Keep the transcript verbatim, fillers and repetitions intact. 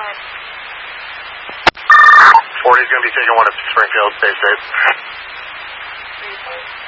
forty is going to be taking one to Springfield. Stay safe.